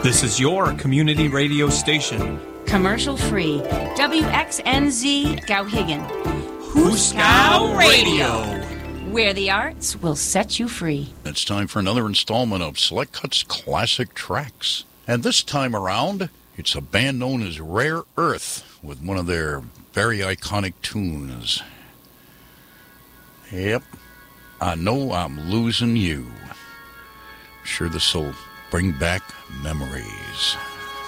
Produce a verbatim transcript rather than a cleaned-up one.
This is your community radio station. Commercial free. W X N Z Gowhigan. Hooskow Radio. Where the arts will set you free. It's time for another installment of Select Cuts Classic Tracks. And this time around, it's a band known as Rare Earth with one of their very iconic tunes. Yep. I Know I'm Losing You. I'm sure this will bring back memories.